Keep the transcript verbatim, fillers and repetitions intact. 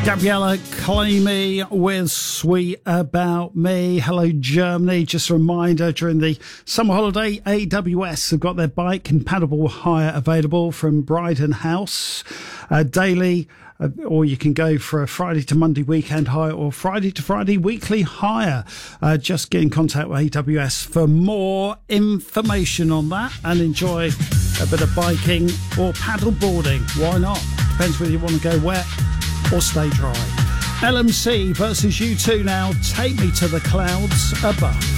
Gabriella Caymmi with Sweet About Me. Hello, Germany. Just a reminder, during the summer holiday, A W S have got their bike and paddleboard hire available from Bryden House uh, daily, uh, or you can go for a Friday to Monday weekend hire or Friday to Friday weekly hire. Uh, just get in contact with A W S for more information on that and enjoy a bit of biking or paddleboarding. Why not? Depends whether you want to go wet or stay dry. L M C versus U two now. Take Me to the Clouds Above.